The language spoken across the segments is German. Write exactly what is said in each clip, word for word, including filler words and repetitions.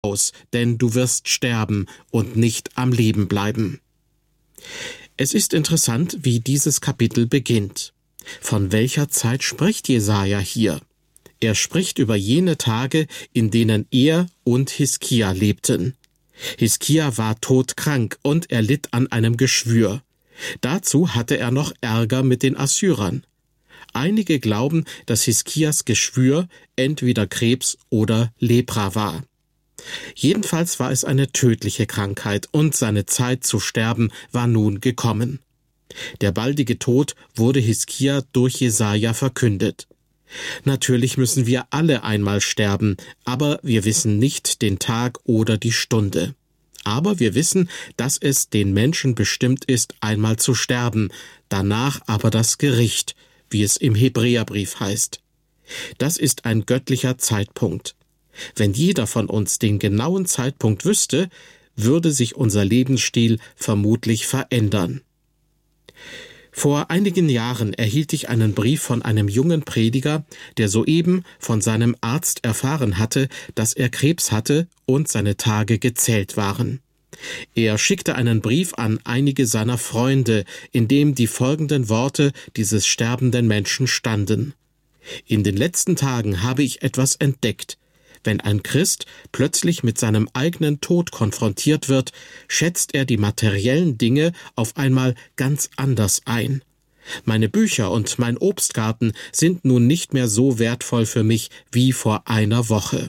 aus, denn du wirst sterben und nicht am Leben bleiben. Es ist interessant, wie dieses Kapitel beginnt. Von welcher Zeit spricht Jesaja hier? Er spricht über jene Tage, in denen er und Hiskia lebten. Hiskia war todkrank und er litt an einem Geschwür. Dazu hatte er noch Ärger mit den Assyrern. Einige glauben, dass Hiskias Geschwür entweder Krebs oder Lepra war. Jedenfalls war es eine tödliche Krankheit und seine Zeit zu sterben war nun gekommen. Der baldige Tod wurde Hiskia durch Jesaja verkündet. Natürlich müssen wir alle einmal sterben, aber wir wissen nicht den Tag oder die Stunde. Aber wir wissen, dass es den Menschen bestimmt ist, einmal zu sterben, danach aber das Gericht, wie es im Hebräerbrief heißt. Das ist ein göttlicher Zeitpunkt. Wenn jeder von uns den genauen Zeitpunkt wüsste, würde sich unser Lebensstil vermutlich verändern. Vor einigen Jahren erhielt ich einen Brief von einem jungen Prediger, der soeben von seinem Arzt erfahren hatte, dass er Krebs hatte und seine Tage gezählt waren. Er schickte einen Brief an einige seiner Freunde, in dem die folgenden Worte dieses sterbenden Menschen standen: In den letzten Tagen habe ich etwas entdeckt. Wenn ein Christ plötzlich mit seinem eigenen Tod konfrontiert wird, schätzt er die materiellen Dinge auf einmal ganz anders ein. Meine Bücher und mein Obstgarten sind nun nicht mehr so wertvoll für mich wie vor einer Woche.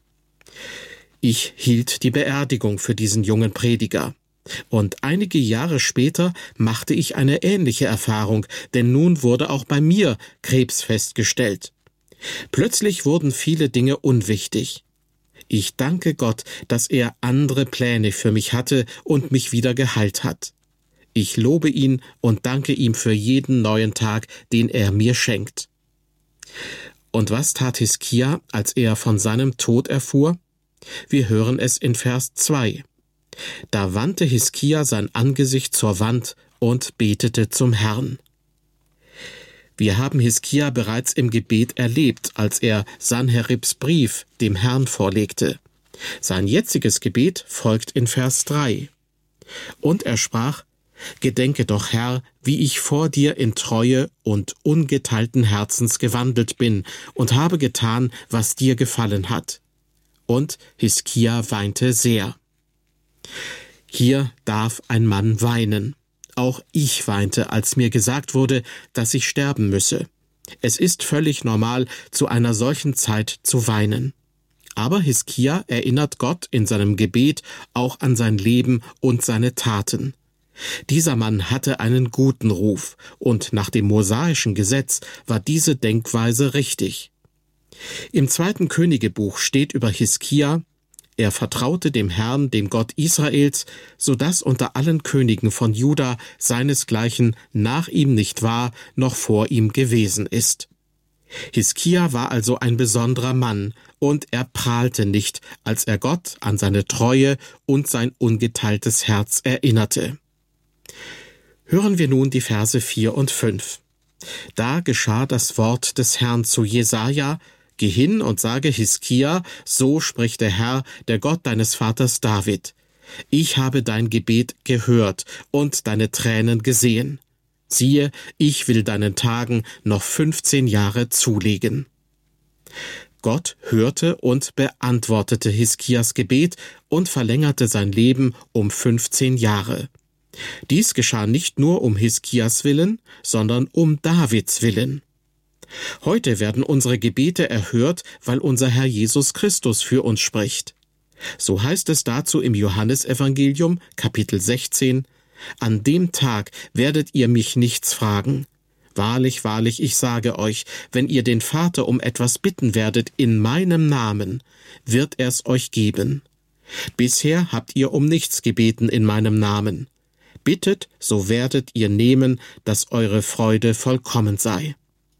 Ich hielt die Beerdigung für diesen jungen Prediger. Und einige Jahre später machte ich eine ähnliche Erfahrung, denn nun wurde auch bei mir Krebs festgestellt. Plötzlich wurden viele Dinge unwichtig. Ich danke Gott, dass er andere Pläne für mich hatte und mich wieder geheilt hat. Ich lobe ihn und danke ihm für jeden neuen Tag, den er mir schenkt. Und was tat Hiskia, als er von seinem Tod erfuhr? Wir hören es in Vers zwei. Da wandte Hiskia sein Angesicht zur Wand und betete zum Herrn. Wir haben Hiskia bereits im Gebet erlebt, als er Sanheribs Brief dem Herrn vorlegte. Sein jetziges Gebet folgt in Vers drei. Und er sprach: Gedenke doch, Herr, wie ich vor dir in Treue und ungeteilten Herzens gewandelt bin und habe getan, was dir gefallen hat. Und Hiskia weinte sehr. Hier darf ein Mann weinen. Auch ich weinte, als mir gesagt wurde, dass ich sterben müsse. Es ist völlig normal, zu einer solchen Zeit zu weinen. Aber Hiskia erinnert Gott in seinem Gebet auch an sein Leben und seine Taten. Dieser Mann hatte einen guten Ruf, und nach dem mosaischen Gesetz war diese Denkweise richtig. Im zweiten Königebuch steht über Hiskia: Er vertraute dem Herrn, dem Gott Israels, so dass unter allen Königen von Juda seinesgleichen nach ihm nicht war, noch vor ihm gewesen ist. Hiskia war also ein besonderer Mann, und er prahlte nicht, als er Gott an seine Treue und sein ungeteiltes Herz erinnerte. Hören wir nun die Verse vier und fünf. Da geschah das Wort des Herrn zu Jesaja: Geh hin und sage Hiskia, so spricht der Herr, der Gott deines Vaters David. Ich habe dein Gebet gehört und deine Tränen gesehen. Siehe, ich will deinen Tagen noch fünfzehn Jahre zulegen. Gott hörte und beantwortete Hiskias Gebet und verlängerte sein Leben um fünfzehn Jahre. Dies geschah nicht nur um Hiskias Willen, sondern um Davids Willen. Heute werden unsere Gebete erhört, weil unser Herr Jesus Christus für uns spricht. So heißt es dazu im Johannesevangelium, Kapitel sechzehn: An dem Tag werdet ihr mich nichts fragen. Wahrlich, wahrlich, ich sage euch, wenn ihr den Vater um etwas bitten werdet in meinem Namen, wird er's euch geben. Bisher habt ihr um nichts gebeten in meinem Namen. Bittet, so werdet ihr nehmen, dass eure Freude vollkommen sei.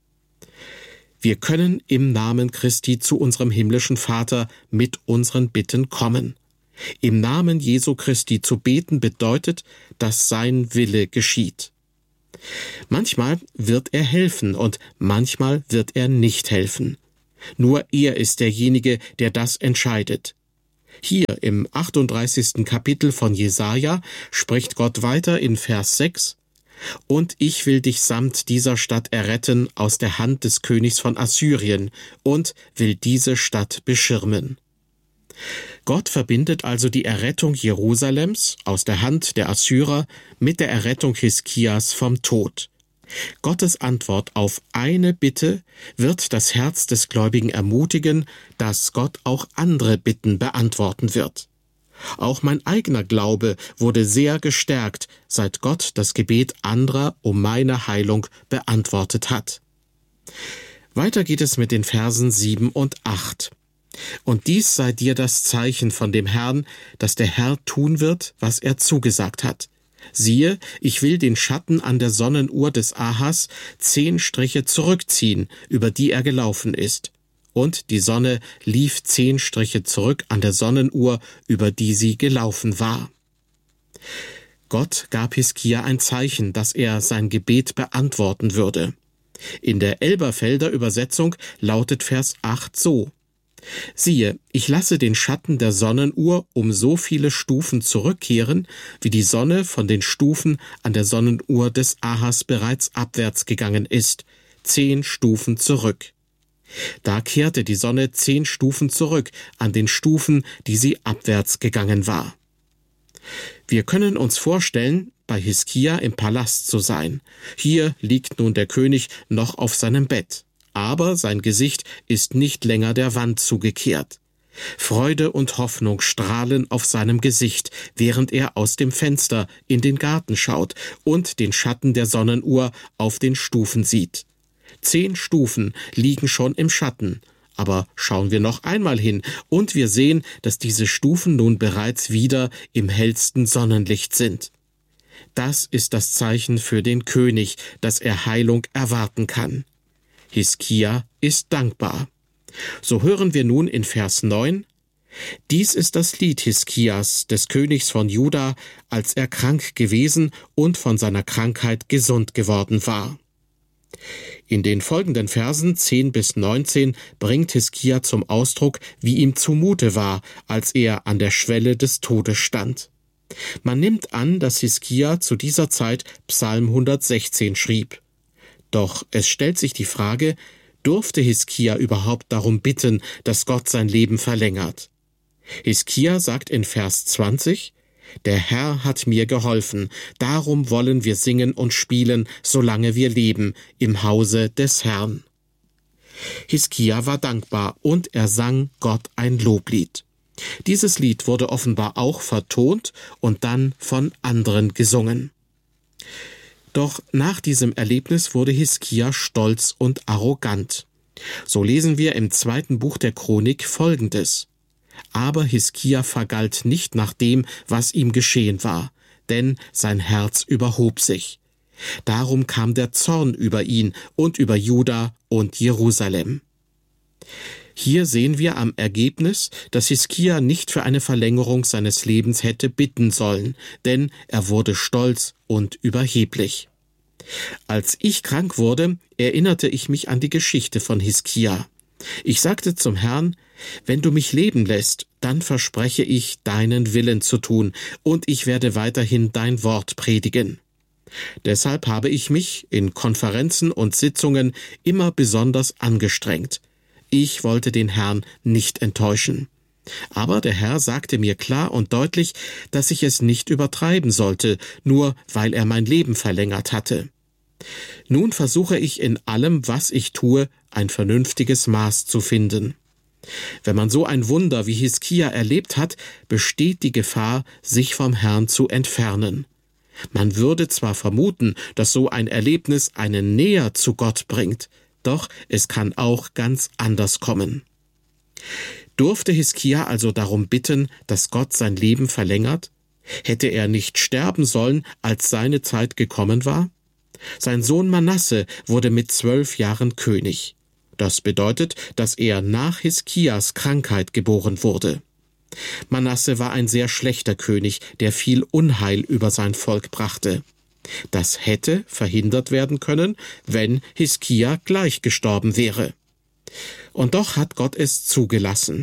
Wir können im Namen Christi zu unserem himmlischen Vater mit unseren Bitten kommen. Im Namen Jesu Christi zu beten bedeutet, dass sein Wille geschieht. Manchmal wird er helfen und manchmal wird er nicht helfen. Nur er ist derjenige, der das entscheidet. Hier im achtunddreißigsten Kapitel von Jesaja spricht Gott weiter in Vers sechs: »Und ich will dich samt dieser Stadt erretten aus der Hand des Königs von Assyrien und will diese Stadt beschirmen.« Gott verbindet also die Errettung Jerusalems aus der Hand der Assyrer mit der Errettung Hiskias vom Tod. Gottes Antwort auf eine Bitte wird das Herz des Gläubigen ermutigen, dass Gott auch andere Bitten beantworten wird. Auch mein eigener Glaube wurde sehr gestärkt, seit Gott das Gebet anderer um meine Heilung beantwortet hat. Weiter geht es mit den Versen sieben und acht. »Und dies sei dir das Zeichen von dem Herrn, dass der Herr tun wird, was er zugesagt hat. Siehe, ich will den Schatten an der Sonnenuhr des Ahas zehn Striche zurückziehen, über die er gelaufen ist. Und die Sonne lief zehn Striche zurück an der Sonnenuhr, über die sie gelaufen war.« Gott gab Hiskia ein Zeichen, dass er sein Gebet beantworten würde. In der Elberfelder Übersetzung lautet Vers acht so: »Siehe, ich lasse den Schatten der Sonnenuhr um so viele Stufen zurückkehren, wie die Sonne von den Stufen an der Sonnenuhr des Ahas bereits abwärts gegangen ist, zehn Stufen zurück.« Da kehrte die Sonne zehn Stufen zurück an den Stufen, die sie abwärts gegangen war. Wir können uns vorstellen, bei Hiskia im Palast zu sein. Hier liegt nun der König noch auf seinem Bett. Aber sein Gesicht ist nicht länger der Wand zugekehrt. Freude und Hoffnung strahlen auf seinem Gesicht, während er aus dem Fenster in den Garten schaut und den Schatten der Sonnenuhr auf den Stufen sieht. Zehn Stufen liegen schon im Schatten, aber schauen wir noch einmal hin und wir sehen, dass diese Stufen nun bereits wieder im hellsten Sonnenlicht sind. Das ist das Zeichen für den König, dass er Heilung erwarten kann. Hiskia ist dankbar. So hören wir nun in Vers neun: »Dies ist das Lied Hiskias, des Königs von Juda, als er krank gewesen und von seiner Krankheit gesund geworden war.« In den folgenden Versen zehn bis neunzehn bringt Hiskia zum Ausdruck, wie ihm zumute war, als er an der Schwelle des Todes stand. Man nimmt an, dass Hiskia zu dieser Zeit Psalm hundertsechzehn schrieb. Doch es stellt sich die Frage, durfte Hiskia überhaupt darum bitten, dass Gott sein Leben verlängert? Hiskia sagt in Vers zwanzig: »Der Herr hat mir geholfen, darum wollen wir singen und spielen, solange wir leben, im Hause des Herrn.« Hiskia war dankbar und er sang Gott ein Loblied. Dieses Lied wurde offenbar auch vertont und dann von anderen gesungen. Doch nach diesem Erlebnis wurde Hiskia stolz und arrogant. So lesen wir im zweiten Buch der Chronik Folgendes: »Aber Hiskia vergalt nicht nach dem, was ihm geschehen war, denn sein Herz überhob sich. Darum kam der Zorn über ihn und über Juda und Jerusalem.« Hier sehen wir am Ergebnis, dass Hiskia nicht für eine Verlängerung seines Lebens hätte bitten sollen, denn er wurde stolz und überheblich. Als ich krank wurde, erinnerte ich mich an die Geschichte von Hiskia. Ich sagte zum Herrn: »Wenn du mich leben lässt, dann verspreche ich, deinen Willen zu tun, und ich werde weiterhin dein Wort predigen.« Deshalb habe ich mich in Konferenzen und Sitzungen immer besonders angestrengt. Ich wollte den Herrn nicht enttäuschen. Aber der Herr sagte mir klar und deutlich, dass ich es nicht übertreiben sollte, nur weil er mein Leben verlängert hatte. Nun versuche ich in allem, was ich tue, ein vernünftiges Maß zu finden. Wenn man so ein Wunder wie Hiskia erlebt hat, besteht die Gefahr, sich vom Herrn zu entfernen. Man würde zwar vermuten, dass so ein Erlebnis einen näher zu Gott bringt, doch es kann auch ganz anders kommen. Durfte Hiskia also darum bitten, dass Gott sein Leben verlängert? Hätte er nicht sterben sollen, als seine Zeit gekommen war? Sein Sohn Manasse wurde mit zwölf Jahren König. Das bedeutet, dass er nach Hiskias Krankheit geboren wurde. Manasse war ein sehr schlechter König, der viel Unheil über sein Volk brachte. Das hätte verhindert werden können, wenn Hiskia gleich gestorben wäre. Und doch hat Gott es zugelassen.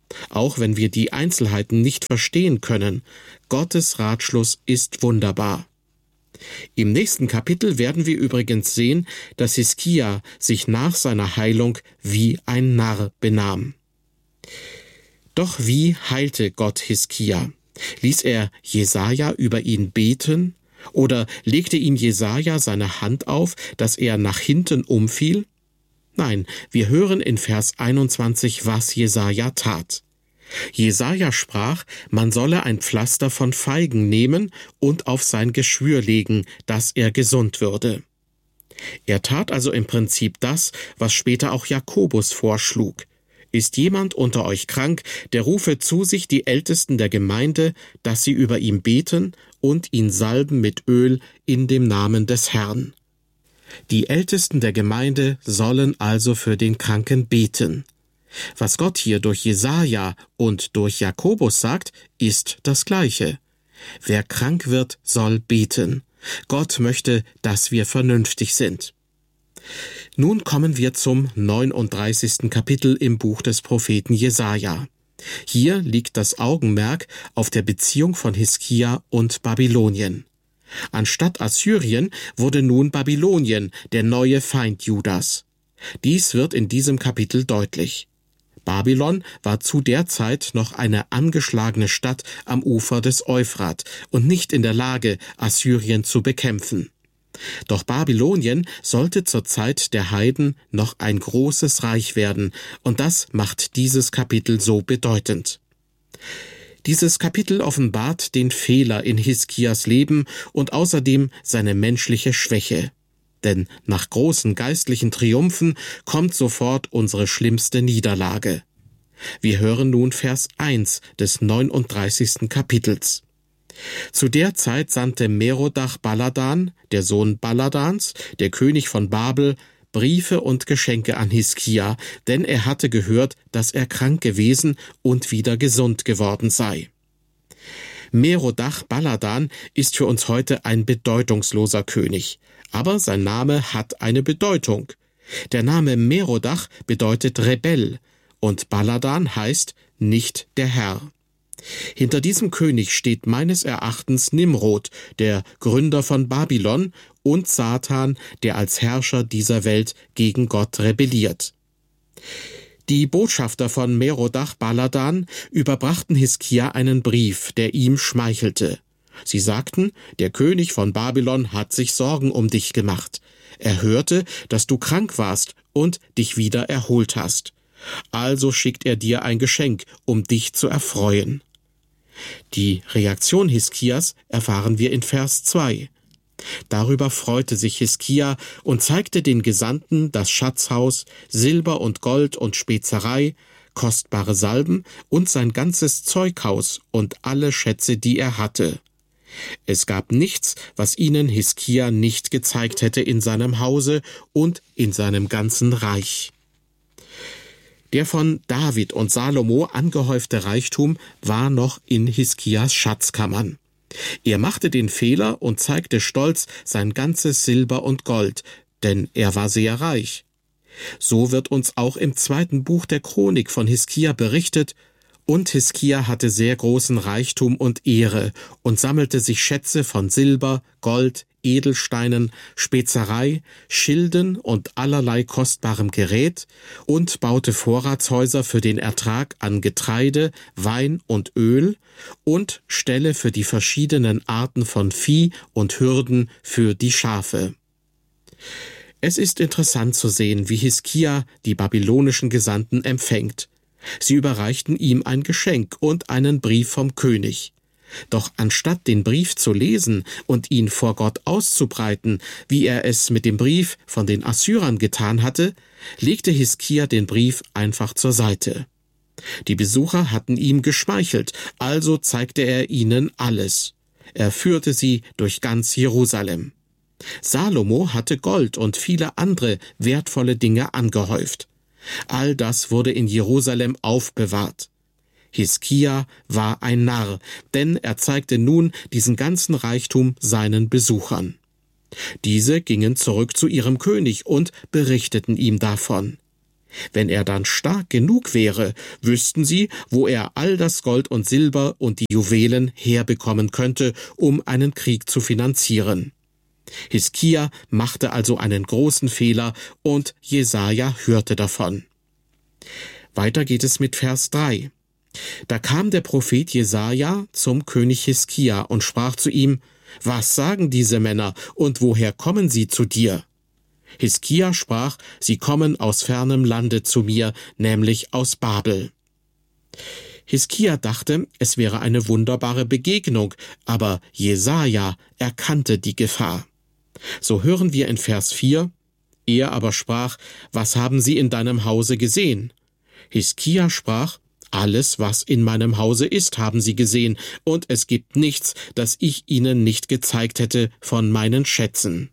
Auch wenn wir die Einzelheiten nicht verstehen können, Gottes Ratschluss ist wunderbar. Im nächsten Kapitel werden wir übrigens sehen, dass Hiskia sich nach seiner Heilung wie ein Narr benahm. Doch wie heilte Gott Hiskia? Ließ er Jesaja über ihn beten? Oder legte ihm Jesaja seine Hand auf, dass er nach hinten umfiel? Nein, wir hören in Vers einundzwanzig, was Jesaja tat. Jesaja sprach, man solle ein Pflaster von Feigen nehmen und auf sein Geschwür legen, dass er gesund würde. Er tat also im Prinzip das, was später auch Jakobus vorschlug. Ist jemand unter euch krank, der rufe zu sich die Ältesten der Gemeinde, dass sie über ihn beten und ihn salben mit Öl in dem Namen des Herrn. Die Ältesten der Gemeinde sollen also für den Kranken beten. Was Gott hier durch Jesaja und durch Jakobus sagt, ist das Gleiche. Wer krank wird, soll beten. Gott möchte, dass wir vernünftig sind. Nun kommen wir zum neununddreißigsten Kapitel im Buch des Propheten Jesaja. Hier liegt das Augenmerk auf der Beziehung von Hiskia und Babylonien. Anstatt Assyrien wurde nun Babylonien der neue Feind Judas. Dies wird in diesem Kapitel deutlich. Babylon war zu der Zeit noch eine angeschlagene Stadt am Ufer des Euphrat und nicht in der Lage, Assyrien zu bekämpfen. Doch Babylonien sollte zur Zeit der Heiden noch ein großes Reich werden, und das macht dieses Kapitel so bedeutend. Dieses Kapitel offenbart den Fehler in Hiskias Leben und außerdem seine menschliche Schwäche. Denn nach großen geistlichen Triumphen kommt sofort unsere schlimmste Niederlage. Wir hören nun Vers eins des neununddreißigsten Kapitels. Zu der Zeit sandte Merodach Baladan, der Sohn Baladans, der König von Babel, Briefe und Geschenke an Hiskia, denn er hatte gehört, dass er krank gewesen und wieder gesund geworden sei. Merodach Baladan ist für uns heute ein bedeutungsloser König, aber sein Name hat eine Bedeutung. Der Name Merodach bedeutet Rebell und Baladan heißt nicht der Herr. Hinter diesem König steht meines Erachtens Nimrod, der Gründer von Babylon, und Satan, der als Herrscher dieser Welt gegen Gott rebelliert. Die Botschafter von Merodach Baladan überbrachten Hiskia einen Brief, der ihm schmeichelte. Sie sagten, der König von Babylon hat sich Sorgen um dich gemacht. Er hörte, dass du krank warst und dich wieder erholt hast. Also schickt er dir ein Geschenk, um dich zu erfreuen. Die Reaktion Hiskias erfahren wir in Vers zwei. Darüber freute sich Hiskia und zeigte den Gesandten das Schatzhaus, Silber und Gold und Spezerei, kostbare Salben und sein ganzes Zeughaus und alle Schätze, die er hatte. Es gab nichts, was ihnen Hiskia nicht gezeigt hätte in seinem Hause und in seinem ganzen Reich. Der von David und Salomo angehäufte Reichtum war noch in Hiskias Schatzkammern. Er machte den Fehler und zeigte stolz sein ganzes Silber und Gold, denn er war sehr reich. So wird uns auch im zweiten Buch der Chronik von Hiskia berichtet, und Hiskia hatte sehr großen Reichtum und Ehre und sammelte sich Schätze von Silber, Gold, Edelsteinen, Spezerei, Schilden und allerlei kostbarem Gerät und baute Vorratshäuser für den Ertrag an Getreide, Wein und Öl und Ställe für die verschiedenen Arten von Vieh und Hürden für die Schafe. Es ist interessant zu sehen, wie Hiskia die babylonischen Gesandten empfängt. Sie überreichten ihm ein Geschenk und einen Brief vom König. Doch anstatt den Brief zu lesen und ihn vor Gott auszubreiten, wie er es mit dem Brief von den Assyrern getan hatte, legte Hiskia den Brief einfach zur Seite. Die Besucher hatten ihm geschmeichelt, also zeigte er ihnen alles. Er führte sie durch ganz Jerusalem. Salomo hatte Gold und viele andere wertvolle Dinge angehäuft. All das wurde in Jerusalem aufbewahrt. Hiskia war ein Narr, denn er zeigte nun diesen ganzen Reichtum seinen Besuchern. Diese gingen zurück zu ihrem König und berichteten ihm davon. Wenn er dann stark genug wäre, wüssten sie, wo er all das Gold und Silber und die Juwelen herbekommen könnte, um einen Krieg zu finanzieren. Hiskia machte also einen großen Fehler und Jesaja hörte davon. Weiter geht es mit Vers drei. Da kam der Prophet Jesaja zum König Hiskia und sprach zu ihm: Was sagen diese Männer und woher kommen sie zu dir? Hiskia sprach: Sie kommen aus fernem Lande zu mir, nämlich aus Babel. Hiskia dachte, es wäre eine wunderbare Begegnung, aber Jesaja erkannte die Gefahr. So hören wir in Vers vier: Er aber sprach: Was haben sie in deinem Hause gesehen? Hiskia sprach: Alles, was in meinem Hause ist, haben sie gesehen, und es gibt nichts, das ich ihnen nicht gezeigt hätte von meinen Schätzen.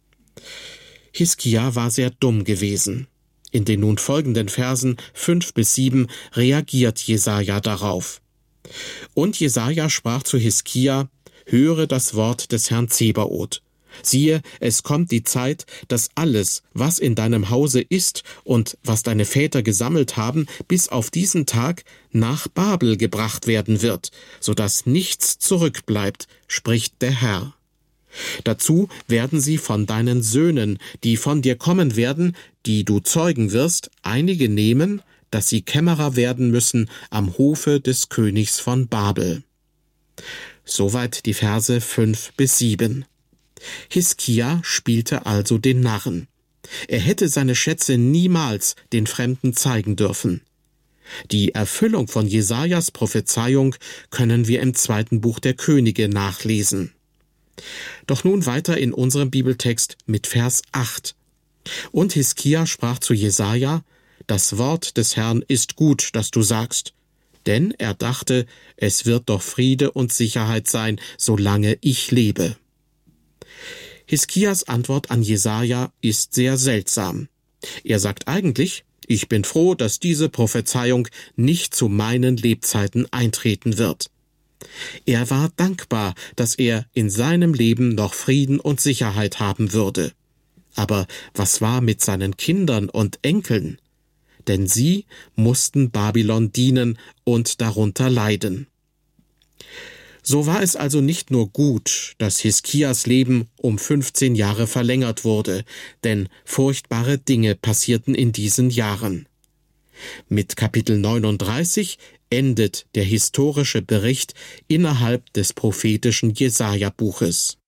Hiskia war sehr dumm gewesen. In den nun folgenden Versen fünf bis sieben reagiert Jesaja darauf. Und Jesaja sprach zu Hiskia: Höre das Wort des Herrn Zebaoth. Siehe, es kommt die Zeit, dass alles, was in deinem Hause ist und was deine Väter gesammelt haben, bis auf diesen Tag nach Babel gebracht werden wird, so dass nichts zurückbleibt, spricht der Herr. Dazu werden sie von deinen Söhnen, die von dir kommen werden, die du zeugen wirst, einige nehmen, dass sie Kämmerer werden müssen am Hofe des Königs von Babel. Soweit die Verse fünf bis sieben. Hiskia spielte also den Narren. Er hätte seine Schätze niemals den Fremden zeigen dürfen. Die Erfüllung von Jesajas Prophezeiung können wir im zweiten Buch der Könige nachlesen. Doch nun weiter in unserem Bibeltext mit Vers acht. Und Hiskia sprach zu Jesaja: Das Wort des Herrn ist gut, das du sagst. Denn er dachte, es wird doch Friede und Sicherheit sein, solange ich lebe. Hiskias Antwort an Jesaja ist sehr seltsam. Er sagt eigentlich: Ich bin froh, dass diese Prophezeiung nicht zu meinen Lebzeiten eintreten wird. Er war dankbar, dass er in seinem Leben noch Frieden und Sicherheit haben würde. Aber was war mit seinen Kindern und Enkeln? Denn sie mussten Babylon dienen und darunter leiden. So war es also nicht nur gut, dass Hiskias Leben um fünfzehn Jahre verlängert wurde, denn furchtbare Dinge passierten in diesen Jahren. Mit Kapitel neununddreißig endet der historische Bericht innerhalb des prophetischen Jesaja-Buches.